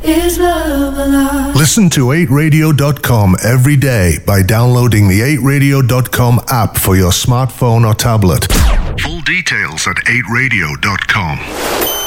Is love alive? Listen to 8radio.com every day by downloading the 8radio.com app for your smartphone or tablet. Full details at 8radio.com.